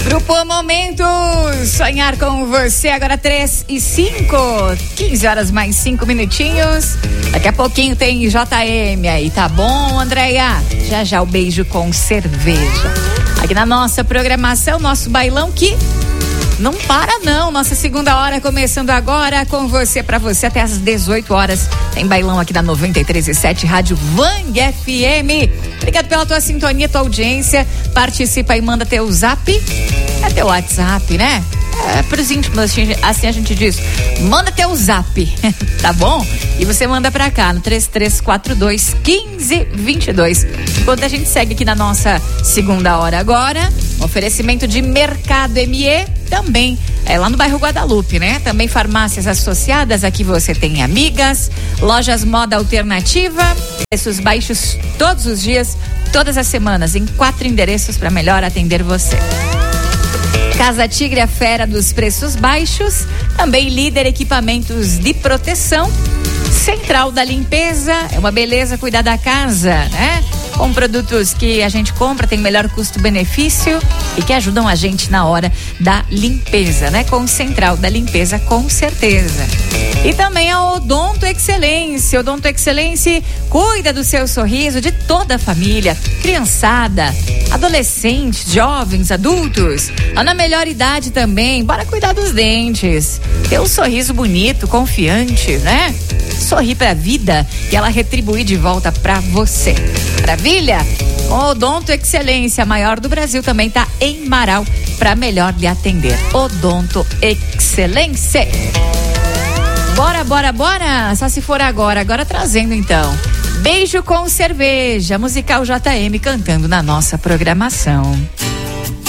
Grupo Momento, sonhar com você, agora 3:05, 15 horas mais 5 minutinhos. Daqui a pouquinho tem JM aí, tá bom, Andréia? Já já o beijo com cerveja. Aqui na nossa programação, nosso bailão que não para não, nossa segunda hora começando agora com você, pra você até às 18 horas. Tem bailão aqui da 93.7 Rádio Vang FM. Obrigado pela tua sintonia, tua audiência. Participa e manda teu zap. É teu WhatsApp, né? É pros íntimos, assim a gente diz. Manda teu zap, tá bom? E você manda pra cá no 3342-1522. Enquanto a gente segue aqui na nossa segunda hora agora, oferecimento de Mercado ME, também é lá no bairro Guadalupe, né? Também farmácias associadas, aqui você tem Amigas, lojas Moda Alternativa, preços baixos todos os dias, todas as semanas, em 4 endereços para melhor atender você. Casa Tigre, a fera dos preços baixos, também Líder Equipamentos de Proteção, Central da Limpeza, é uma beleza cuidar da casa, né? Com produtos que a gente compra, tem melhor custo-benefício e que ajudam a gente na hora da limpeza, né? Com Central da Limpeza, com certeza. E também a Odonto Excelência. Odonto Excelência cuida do seu sorriso, de toda a família, criançada, adolescentes, jovens, adultos. Lá na melhor idade também, bora cuidar dos dentes. Ter um sorriso bonito, confiante, né? Sorrir pra vida e ela retribuir de volta pra você. Maravilha? Odonto Excelência, maior do Brasil, também tá em Marau pra melhor lhe atender. Odonto Excelência. Bora, bora, bora! Só se for agora trazendo então. Beijo com cerveja, musical JM cantando na nossa programação.